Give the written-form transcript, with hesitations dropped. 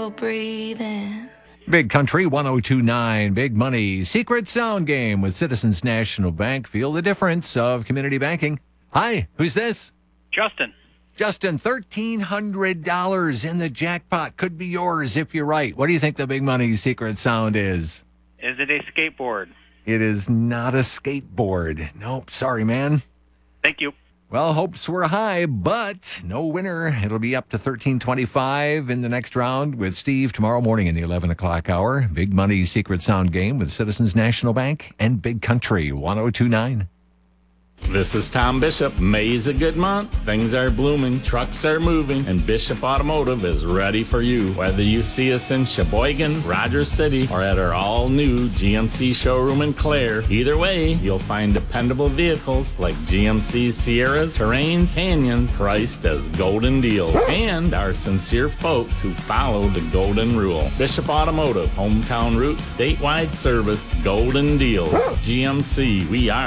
still breathing. Big Country 1029, Big Money, Secret Sound Game with Citizens National Bank. Feel the difference of community banking. Hi, who's this? Justin. Justin, $1,300 in the jackpot. Could be yours if you're right. What do you think the Big Money secret sound is? Is it a skateboard? It is not a skateboard. Nope, sorry, man. Thank you. Well, hopes were high, but no winner. It'll be up to $1,325 in the next round with Steve tomorrow morning in the 11 o'clock hour. Big Money Secret Sound Game with Citizens National Bank and Big Country 1029. This is Tom Bishop. May's a good month. Things are blooming, trucks are moving, and Bishop Automotive is ready for you. Whether you see us in Sheboygan, Rogers City, or at our all-new GMC showroom in Clare, either way, you'll find dependable vehicles like GMC Sierras, Terrains, Canyons, priced as golden deals, and our sincere folks who follow the golden rule. Bishop Automotive, hometown roots, statewide service, golden deals. GMC, we are